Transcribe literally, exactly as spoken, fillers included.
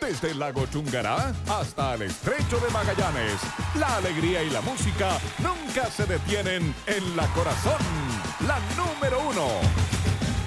Desde el lago Chungará hasta el estrecho de Magallanes, la alegría y la música nunca se detienen en La Corazón, la número uno.